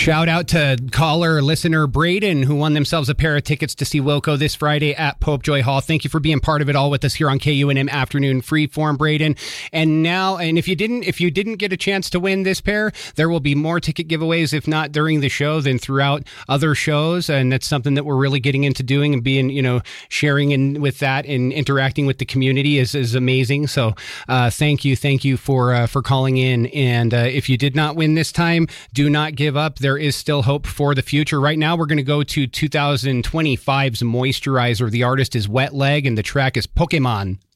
Shout out to caller listener Braden, who won themselves a pair of tickets to see Wilco this Friday at Popejoy Hall. Thank you for being part of it all with us here on KUNM Afternoon Freeform, Braden. And if you didn't get a chance to win this pair, there will be more ticket giveaways, if not during the show, then throughout other shows. And that's something that we're really getting into doing, and being, sharing in with that and interacting with the community is amazing. So thank you for calling in. And if you did not win this time, do not give up. There is still hope for the future. Right now, we're going to go to 2025's Moisturizer. The artist is Wet Leg, and the track is Pokemon.